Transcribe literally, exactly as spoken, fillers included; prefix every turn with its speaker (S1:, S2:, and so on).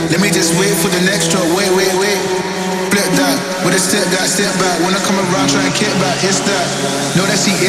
S1: Let me just wait for the next stroke. Wait, wait, wait. Flip that. With a step that, step back. When I come around, try and kick back. It's that. Know that she